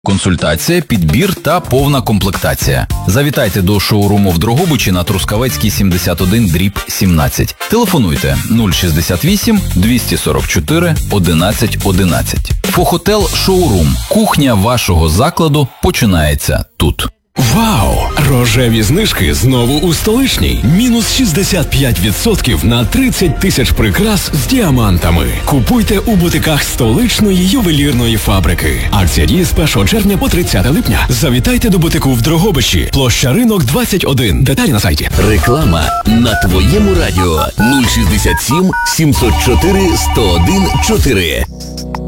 Консультація, підбір та повна комплектація. Завітайте до шоуруму в Дрогобичі на Трускавецькій 71/17. Телефонуйте 068 244 11 11. Фохотел Шоурум. Кухня вашого закладу починається тут. Вау! Рожеві знижки знову у Столичній. Мінус 65% на 30 тисяч прикрас з діамантами. Купуйте у бутиках Столичної ювелірної фабрики. Акція діє з 1 червня по 30 липня. Завітайте до бутику в Дрогобичі. Площа Ринок, 21. Деталі на сайті. Реклама на твоєму радіо 067 704 101 4.